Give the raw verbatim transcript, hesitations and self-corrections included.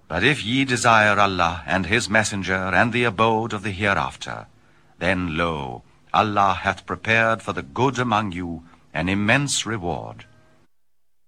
But if ye desire Allah and his messenger and the abode of the hereafter, then lo, Allah hath prepared for the good among you an immense reward.